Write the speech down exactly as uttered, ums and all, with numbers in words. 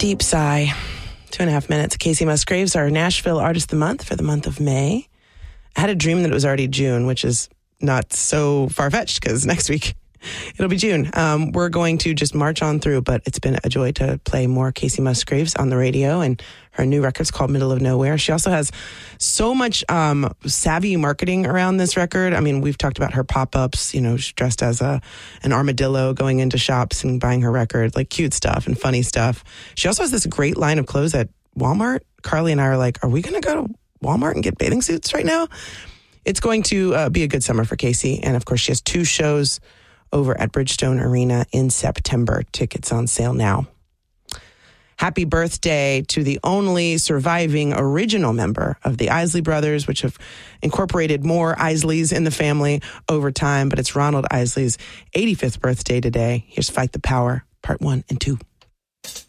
deep sigh. Two and a half minutes. Casey Musgraves, our Nashville Artist of the Month for the month of May. I had a dream that it was already June, which is not so far-fetched because next week it'll be June. Um, we're going to just march on through, but it's been a joy to play more Casey Musgraves on the radio, and her new record's called Middle of Nowhere. She also has so much um, savvy marketing around this record. I mean, we've talked about her pop-ups, you know, she's dressed as a an armadillo going into shops and buying her record, like cute stuff and funny stuff. She also has this great line of clothes at Walmart. Carly and I are like, are we going to go to Walmart and get bathing suits right now? It's going to uh, be a good summer for Casey. And of course, she has two shows over at Bridgestone Arena in September. Tickets on sale now. Happy birthday to the only surviving original member of the Isley Brothers, which have incorporated more Isleys in the family over time. But it's Ronald Isley's eighty-fifth birthday today. Here's Fight the Power, part one and two.